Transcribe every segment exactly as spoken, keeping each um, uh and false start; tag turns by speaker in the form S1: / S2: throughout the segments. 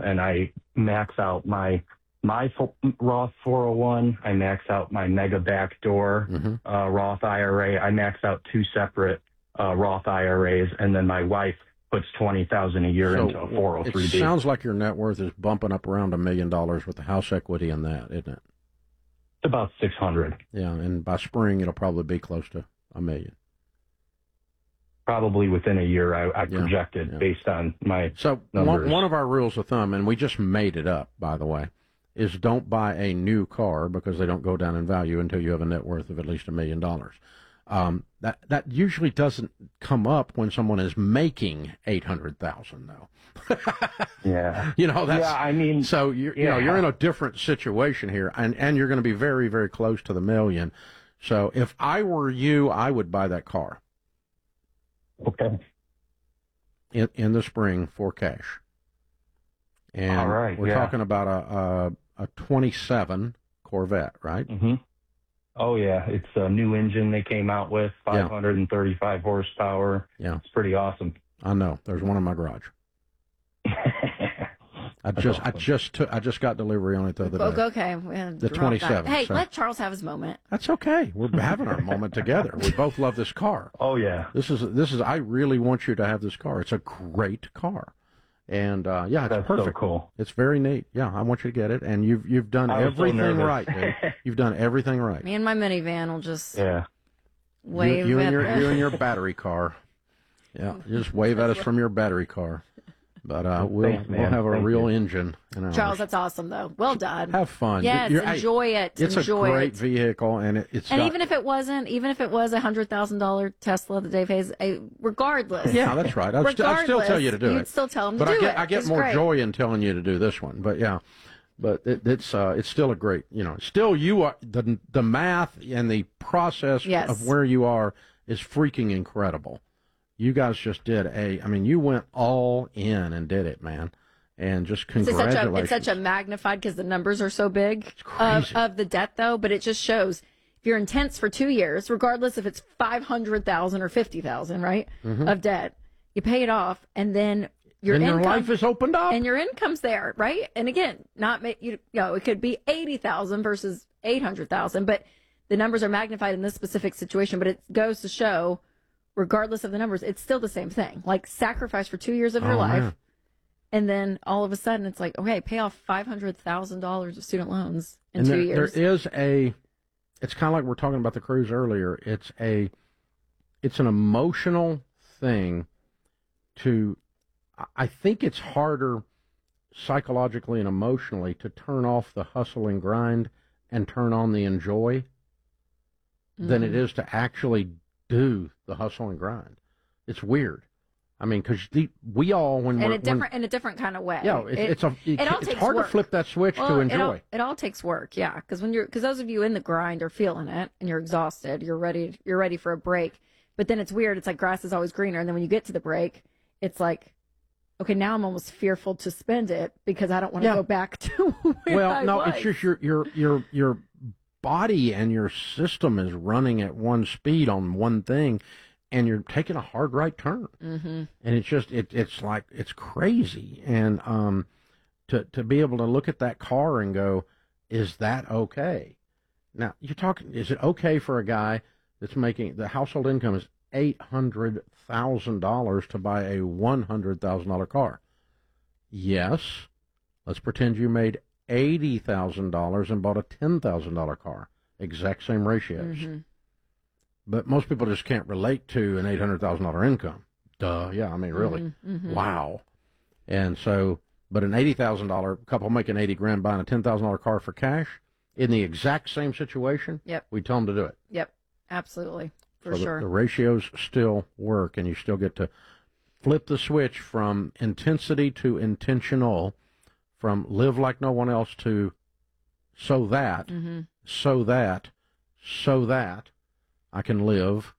S1: and I max out my my Roth four oh one. I max out my mega backdoor mm-hmm. uh, Roth I R A. I max out two separate uh, Roth I R As, and then my wife puts twenty thousand a year so into a four oh three B.
S2: It sounds like your net worth is bumping up around a million dollars with the house equity in that, isn't it?
S1: It's about six hundred.
S2: Yeah, and by spring it'll probably be close to a million.
S1: Probably within a year, I, I
S2: yeah,
S1: projected
S2: yeah.
S1: based on my
S2: so
S1: numbers.
S2: One, one of our rules of thumb, and we just made it up, by the way, is don't buy a new car because they don't go down in value until you have a net worth of at least a million dollars. Um, that that usually doesn't come up when someone is making eight hundred thousand, though.
S1: yeah,
S2: you know that's.
S1: Yeah, I mean,
S2: so you're
S1: yeah.
S2: you know you're in a different situation here, and and you're going to be very very close to the million. So if I were you, I would buy that car.
S1: Okay.
S2: In in the spring for cash. And
S1: all right,
S2: we're
S1: yeah.
S2: talking about a a, a twenty-seven Corvette, right?
S1: Mm-hmm. Oh, yeah. It's a new engine they came out with, five hundred thirty-five yeah. horsepower.
S2: Yeah.
S1: It's pretty awesome.
S2: I know. There's one in my garage. I just awesome. I just took I just got delivery on it the other day.
S3: Okay.
S2: The twenty-seven.
S3: Hey,
S2: so.
S3: let Charles have his moment.
S2: That's okay. We're having our moment together. We both love this car.
S1: Oh, yeah.
S2: This is this is I really want you to have this car. It's a great car. And uh, yeah, it's
S1: That's
S2: perfect.
S1: So cool.
S2: It's very neat. Yeah, I want you to get it, and you've you've done everything
S1: so
S2: right, dude. You've done everything right.
S3: Me and my minivan will just
S1: yeah
S3: wave
S2: you, you
S3: at
S2: and your
S3: the...
S2: you and your battery car. Yeah, you just wave at us from your battery car. But uh, we'll
S1: Thanks,
S2: we'll have a
S1: Thank
S2: real
S1: you.
S2: engine in ours.
S3: Charles, that's awesome though. Well done.
S2: Have fun.
S3: Yes,
S2: You're,
S3: enjoy
S2: I,
S3: it.
S2: It's
S3: enjoy
S2: a great
S3: it.
S2: vehicle, and it, it's
S3: and
S2: got,
S3: even if it wasn't, even if it was a hundred thousand dollar Tesla that Dave has, a, regardless.
S2: Yeah, that's right. I'd, st- I'd still tell you to do
S3: you'd
S2: it.
S3: You'd still tell him
S2: but
S3: to
S2: I
S3: do
S2: get,
S3: it.
S2: I get
S3: it's
S2: more
S3: great.
S2: joy in telling you to do this one. But yeah, but it, it's uh, it's still a great, you know, still you are the the math and the process
S3: yes.
S2: of where you are is freaking incredible. You guys just did a, I mean, you went all in and did it, man. And just congratulations.
S3: It's such a, it's such a magnified, because the numbers are so big of, of the debt, though, but it just shows if you're intense for two years, regardless if it's five hundred thousand dollars or fifty thousand dollars, right, mm-hmm. of debt, you pay it off, and then your
S2: and
S3: income,
S2: your life is opened up.
S3: And your income's there, right? And again, not you, you know, it could be eighty thousand dollars versus eight hundred thousand dollars, but the numbers are magnified in this specific situation, but it goes to show, regardless of the numbers, it's still the same thing. Like, sacrifice for two years of your
S2: oh,
S3: life.
S2: Man.
S3: And then all of a sudden, it's like, okay, pay off five hundred thousand dollars of student loans in
S2: and
S3: two
S2: there,
S3: years.
S2: There is a, it's kind of like we we're talking about the cruise earlier. It's a, it's an emotional thing to, I think it's harder psychologically and emotionally to turn off the hustle and grind and turn on the enjoy mm-hmm. than it is to actually do the hustle and grind. It's weird. I mean, because we all when
S3: in
S2: we're
S3: a different
S2: when,
S3: in a different kind of way.
S2: Yeah, it,
S3: it,
S2: it's a it,
S3: it all
S2: it's
S3: takes
S2: hard
S3: work.
S2: to flip that switch
S3: well,
S2: to enjoy.
S3: It all, it all takes work, yeah. Because when you're because those of you in the grind are feeling it and you're exhausted, you're ready you're ready for a break. But then it's weird. It's like grass is always greener, and then when you get to the break, it's like, okay, now I'm almost fearful to spend it because I don't want to
S2: yeah.
S3: go back to where
S2: well,
S3: I
S2: no,
S3: was.
S2: it's just your your your your body and your system is running at one speed on one thing. And you're taking a hard right turn,
S3: mm-hmm.
S2: and it's just it, it's like it's crazy. And um, to to be able to look at that car and go, is that okay? Now you're talking, is it okay for a guy that's making the household income is eight hundred thousand dollars to buy a one hundred thousand dollar car? Yes. Let's pretend you made eighty thousand dollars and bought a ten thousand dollar car. Exact same ratios.
S3: Mm-hmm.
S2: But most people just can't relate to an eight hundred thousand dollar income. Duh. Yeah, I mean, really.
S3: Mm-hmm, mm-hmm.
S2: Wow. And so, but an eighty thousand dollar couple making eighty grand buying a ten thousand dollar car for cash in the exact same situation,
S3: yep.
S2: we tell them to do it.
S3: Yep, absolutely, for
S2: so
S3: sure.
S2: The, the ratios still work, and you still get to flip the switch from intensity to intentional, from live like no one else to so that,
S3: mm-hmm.
S2: so that, so that. I can live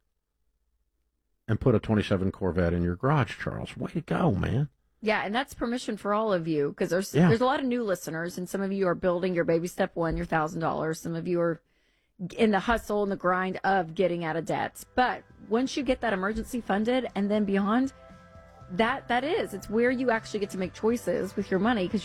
S2: and put a twenty-seven Corvette in your garage, Charles. Way to go, man.
S3: Yeah, and that's permission for all of you, because there's
S2: yeah.
S3: there's a lot of new listeners, and some of you are building your baby step one, your one thousand dollars. Some of you are in the hustle and the grind of getting out of debt. But once you get that emergency funded and then beyond, that that is, it's where you actually get to make choices with your money, because